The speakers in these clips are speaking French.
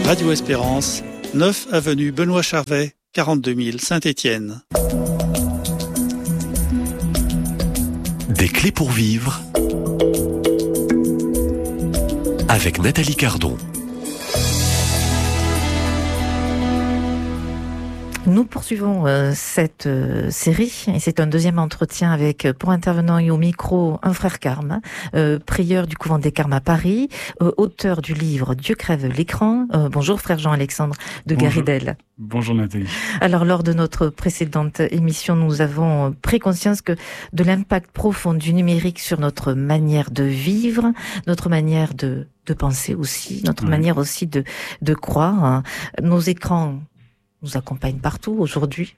Radio Espérance, 9 avenue Benoît Charvet, 42 000 Saint-Étienne. Des clés pour vivre avec Nathalie Cardon. Nous poursuivons cette série et c'est un deuxième entretien avec, pour intervenant et au micro, un frère carme, prieur du couvent des Carmes à Paris, auteur du livre Dieu crève l'écran. Bonjour frère Jean-Alexandre de Garidel. Bonjour Nathalie. Alors lors de notre précédente émission, nous avons pris conscience de l'impact profond du numérique sur notre manière de vivre, notre manière de penser aussi, notre manière aussi de croire. Nos écrans nous accompagne partout aujourd'hui,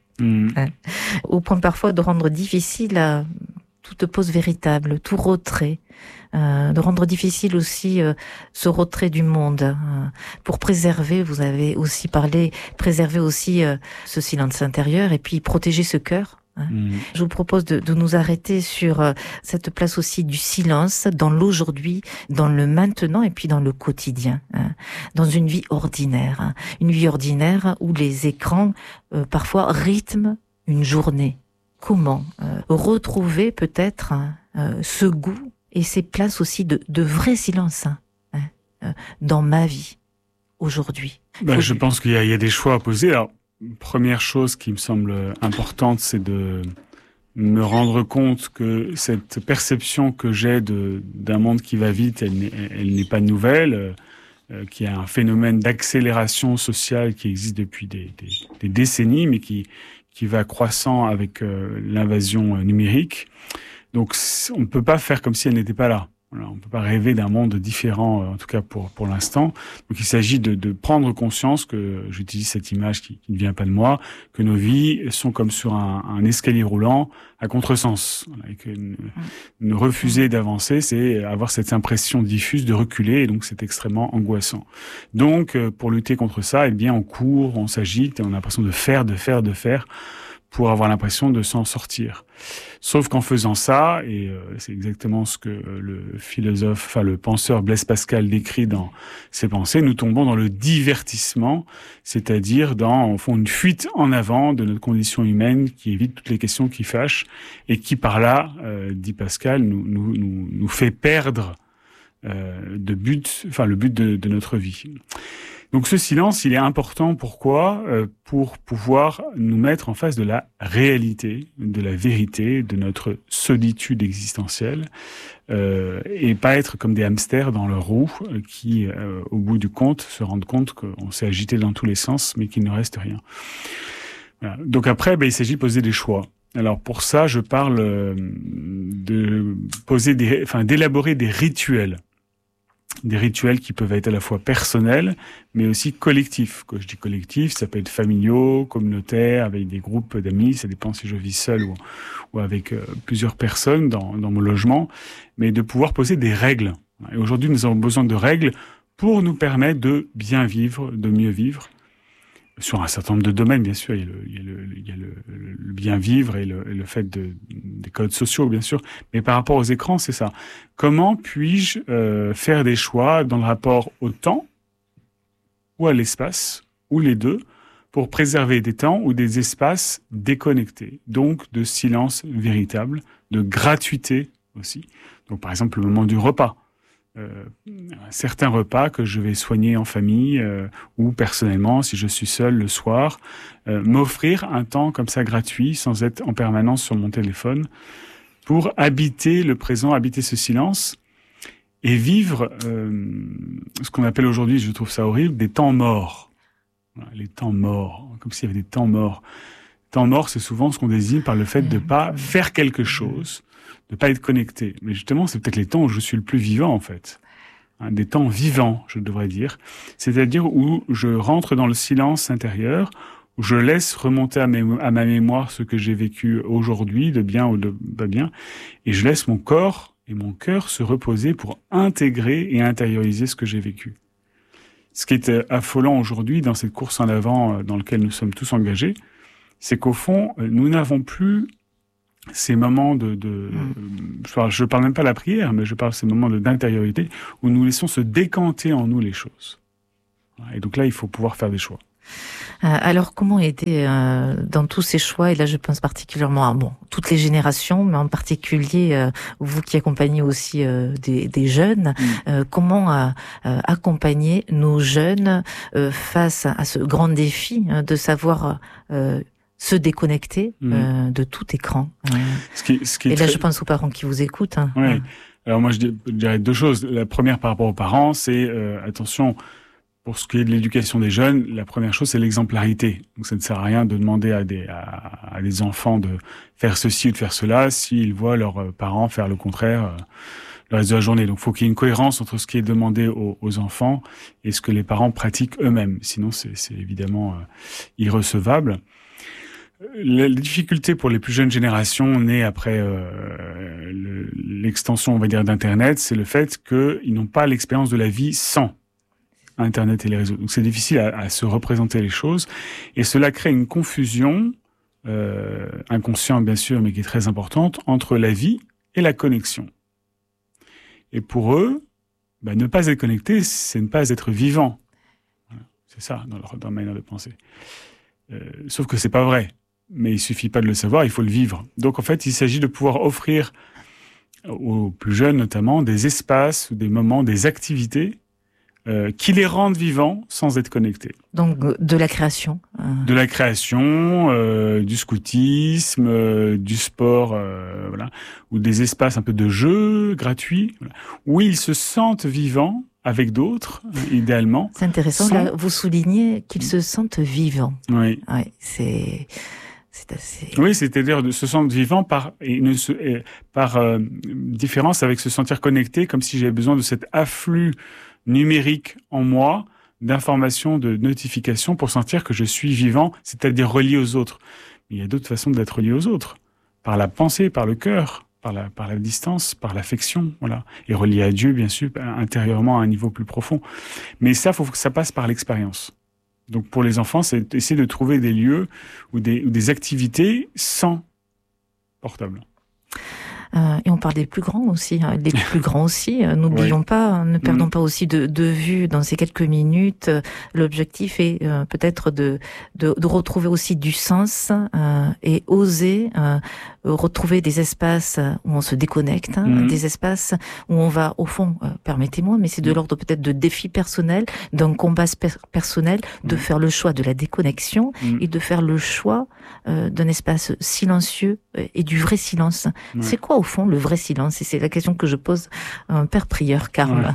au point parfois de rendre difficile toute pause véritable, tout retrait, de rendre difficile aussi ce retrait du monde. Pour préserver, vous avez aussi parlé, préserver aussi ce silence intérieur et puis protéger ce cœur. Je vous propose de nous arrêter sur cette place aussi du silence dans l'aujourd'hui, dans le maintenant et puis dans le quotidien, dans une vie ordinaire. Une vie ordinaire où les écrans parfois rythment une journée. Comment retrouver peut-être ce goût et ces places aussi de vrai silence dans ma vie aujourd'hui? Je pense qu'il y a des choix à poser. Alors, première chose qui me semble importante, c'est de me rendre compte que cette perception que j'ai d'un monde qui va vite, elle n'est pas nouvelle, qu'il y a un phénomène d'accélération sociale qui existe depuis des décennies, mais qui va croissant avec l'invasion numérique. Donc, on ne peut pas faire comme si elle n'était pas là. Voilà, on ne peut pas rêver d'un monde différent, en tout cas pour l'instant. Donc il s'agit de prendre conscience que, j'utilise cette image qui ne vient pas de moi, que nos vies sont comme sur un escalier roulant à contresens. Voilà, et que ne refuser d'avancer, c'est avoir cette impression diffuse de reculer, et donc c'est extrêmement angoissant. Donc pour lutter contre ça, eh bien on court, on s'agite, et on a l'impression de faire, pour avoir l'impression de s'en sortir. Sauf qu'en faisant ça, et c'est exactement ce que le penseur Blaise Pascal décrit dans ses pensées, nous tombons dans le divertissement, c'est-à-dire dans, au fond, une fuite en avant de notre condition humaine qui évite toutes les questions qui fâchent et qui, par là, dit Pascal, nous fait perdre le but de notre vie. Donc ce silence, il est important. Pourquoi ? Pour pouvoir nous mettre en face de la réalité, de la vérité, de notre solitude existentielle, et pas être comme des hamsters dans leur roue qui, au bout du compte, se rendent compte qu'on s'est agité dans tous les sens, mais qu'il ne reste rien. Voilà. Donc après, il s'agit de poser des choix. Alors pour ça, je parle d'élaborer des rituels. Des rituels qui peuvent être à la fois personnels, mais aussi collectifs. Quand je dis collectif, ça peut être familiaux, communautaires, avec des groupes d'amis. Ça dépend si je vis seul ou avec plusieurs personnes dans mon logement. Mais de pouvoir poser des règles. Et aujourd'hui, nous avons besoin de règles pour nous permettre de bien vivre, de mieux vivre. Sur un certain nombre de domaines, bien sûr, il y a le bien vivre et le fait des codes sociaux, bien sûr. Mais par rapport aux écrans, c'est ça. Comment puis-je faire des choix dans le rapport au temps ou à l'espace, ou les deux, pour préserver des temps ou des espaces déconnectés, donc de silence véritable, de gratuité aussi. Donc par exemple le moment du repas. Certains repas que je vais soigner en famille ou personnellement si je suis seul le soir, m'offrir un temps comme ça gratuit sans être en permanence sur mon téléphone pour habiter le présent, habiter ce silence et vivre ce qu'on appelle aujourd'hui, je trouve ça horrible, des temps morts. Voilà, les temps morts, comme s'il y avait des temps morts. Temps mort, c'est souvent ce qu'on désigne par le fait de pas faire quelque chose, de pas être connecté. Mais justement, c'est peut-être les temps où je suis le plus vivant, en fait. Des temps vivants, je devrais dire. C'est-à-dire où je rentre dans le silence intérieur, où je laisse remonter à ma mémoire ce que j'ai vécu aujourd'hui, de bien ou de pas bien, et je laisse mon corps et mon cœur se reposer pour intégrer et intérioriser ce que j'ai vécu. Ce qui est affolant aujourd'hui dans cette course en avant dans laquelle nous sommes tous engagés, c'est qu'au fond, nous n'avons plus ces moments je parle même pas de la prière, mais je parle de ces moments d'intériorité où nous laissons se décanter en nous les choses. Et donc là, il faut pouvoir faire des choix. Alors, comment aider dans tous ces choix? Et là, je pense particulièrement à toutes les générations, mais en particulier vous qui accompagnez aussi des jeunes. Comment accompagner nos jeunes face à ce grand défi de savoir se déconnecter de tout écran. Et là, je pense aux parents qui vous écoutent. Oui. Alors moi, je dirais deux choses. La première, par rapport aux parents, c'est attention. Pour ce qui est de l'éducation des jeunes, la première chose, c'est l'exemplarité. Donc, ça ne sert à rien de demander à des enfants de faire ceci ou de faire cela s'ils voient leurs parents faire le contraire le reste de la journée. Donc, il faut qu'il y ait une cohérence entre ce qui est demandé aux enfants et ce que les parents pratiquent eux-mêmes. Sinon, c'est évidemment irrecevable. La difficulté pour les plus jeunes générations nées après l'extension, on va dire, d'Internet, c'est le fait qu'ils n'ont pas l'expérience de la vie sans Internet et les réseaux. Donc c'est difficile à se représenter les choses et cela crée une confusion inconsciente bien sûr, mais qui est très importante entre la vie et la connexion. Et pour eux, ne pas être connecté, c'est ne pas être vivant. Voilà. C'est ça dans leur manière de penser. Sauf que c'est pas vrai. Mais il suffit pas de le savoir, il faut le vivre. Donc en fait, il s'agit de pouvoir offrir aux plus jeunes notamment des espaces ou des moments, des activités qui les rendent vivants sans être connectés. Donc de la création. De la création, du scoutisme, du sport, voilà, ou des espaces un peu de jeu gratuits, voilà, où ils se sentent vivants avec d'autres, idéalement. C'est intéressant, là, vous soulignez qu'ils se sentent vivants. Oui. Ouais, c'est assez... Oui, c'est-à-dire de se sentir vivant par différence avec se sentir connecté, comme si j'avais besoin de cet afflux numérique en moi d'informations, de notifications pour sentir que je suis vivant, c'est-à-dire relié aux autres. Mais il y a d'autres façons d'être relié aux autres, par la pensée, par le cœur, par la distance, par l'affection, voilà, et relié à Dieu, bien sûr, intérieurement à un niveau plus profond. Mais ça, faut que ça passe par l'expérience. Donc pour les enfants, c'est essayer de trouver des lieux ou des activités sans portable. Et on parle des plus grands aussi, des plus grands aussi. N'oublions pas, ne perdons pas aussi de vue dans ces quelques minutes. L'objectif est peut-être de retrouver aussi du sens et oser retrouver des espaces où on se déconnecte, des espaces où on va, au fond, permettez-moi, mais c'est de l'ordre peut-être de défis personnels, d'un combat personnel, de faire le choix de la déconnexion et de faire le choix d'un espace silencieux et du vrai silence. C'est quoi, au fond, le vrai silence? Et c'est la question que je pose à un père prieur, Karl.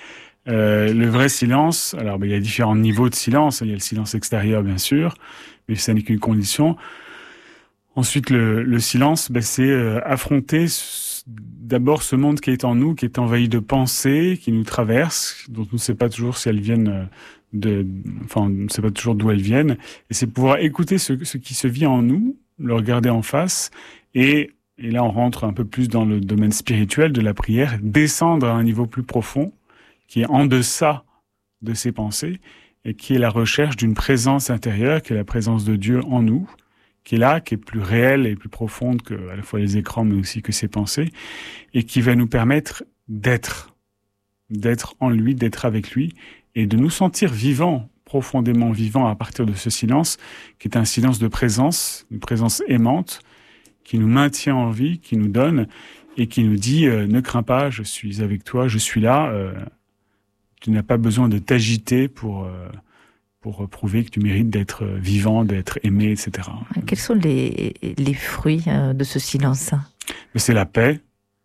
Le vrai silence, alors il y a différents niveaux de silence. Il y a le silence extérieur, bien sûr, mais ça n'est qu'une condition. Ensuite, le silence, c'est affronter d'abord ce monde qui est en nous, qui est envahi de pensées, qui nous traversent, dont on ne sait pas toujours si elles viennent on ne sait pas toujours d'où elles viennent. Et c'est pouvoir écouter ce qui se vit en nous, le regarder en face, et là on rentre un peu plus dans le domaine spirituel de la prière, descendre à un niveau plus profond, qui est en deçà de ces pensées, et qui est la recherche d'une présence intérieure, qui est la présence de Dieu en nous, qui est là, qui est plus réelle et plus profonde que à la fois les écrans, mais aussi que ces pensées, et qui va nous permettre d'être en lui, d'être avec lui, et de nous sentir vivants, profondément vivants à partir de ce silence, qui est un silence de présence, une présence aimante, qui nous maintient en vie, qui nous donne, et qui nous dit ne crains pas, je suis avec toi, je suis là, tu n'as pas besoin de t'agiter pour prouver que tu mérites d'être vivant, d'être aimé, etc. Quels sont les fruits de ce silence? C'est la paix,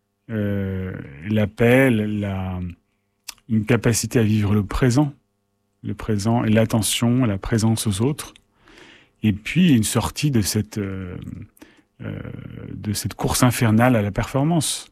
une capacité à vivre le présent et l'attention, la présence aux autres, et puis une sortie de cette course infernale à la performance,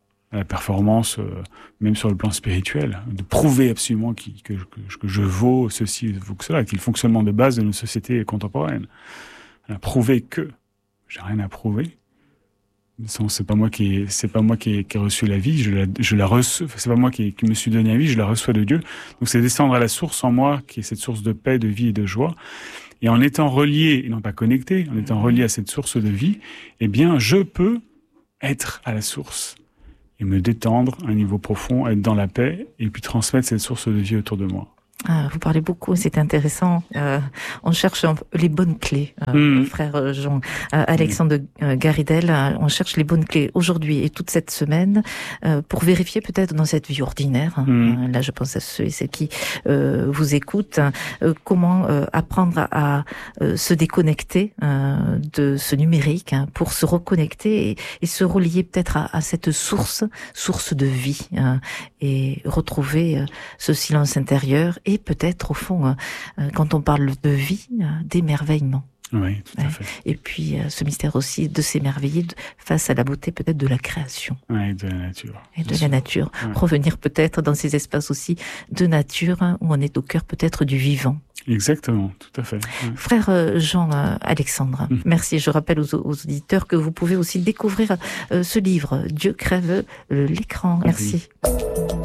même sur le plan spirituel, de prouver absolument que je vaux ceci, je vaux que cela, qui est le fonctionnement de base de nos sociétés contemporaines. Prouver que j'ai rien à prouver. C'est pas moi qui ai reçu la vie, je la reçois. C'est pas moi qui me suis donné la vie, je la reçois de Dieu. Donc c'est descendre à la source en moi, qui est cette source de paix, de vie et de joie. Et en étant relié, et non pas connecté, en étant relié à cette source de vie, eh bien, je peux être à la source et me détendre à un niveau profond, être dans la paix, et puis transmettre cette source de vie autour de moi. Vous parlez beaucoup, c'est intéressant. On cherche les bonnes clés, frère Jean. Alexandre Garidel, on cherche les bonnes clés aujourd'hui et toute cette semaine pour vérifier peut-être dans cette vie ordinaire. Là, je pense à ceux et celles qui vous écoutent. Comment apprendre à se déconnecter de ce numérique pour se reconnecter et se relier peut-être à cette source de vie et retrouver ce silence intérieur et peut-être au fond, quand on parle de vie, d'émerveillement. Oui, tout à fait. Et puis ce mystère aussi de s'émerveiller face à la beauté peut-être de la création. Oui, de la nature. Et de la nature. Ouais. Revenir peut-être dans ces espaces aussi de nature où on est au cœur peut-être du vivant. Exactement, tout à fait. Ouais. Frère Jean Alexandre, merci. Je rappelle aux auditeurs que vous pouvez aussi découvrir ce livre, Dieu crève l'écran. Merci.